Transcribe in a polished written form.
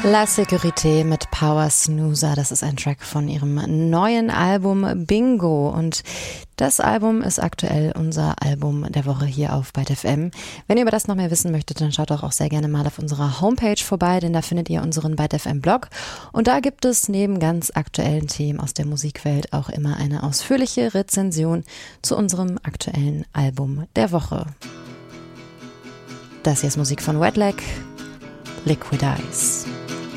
La Sécurité mit Power Snoozer, das ist ein Track von ihrem neuen Album Bingo und das Album ist aktuell unser Album der Woche hier auf Byte FM. Wenn ihr über das noch mehr wissen möchtet, dann schaut auch sehr gerne mal auf unserer Homepage vorbei, denn da findet ihr unseren Byte FM Blog und da gibt es neben ganz aktuellen Themen aus der Musikwelt auch immer eine ausführliche Rezension zu unserem aktuellen Album der Woche. Das hier ist Musik von Wet Leg, Liquid Eyes.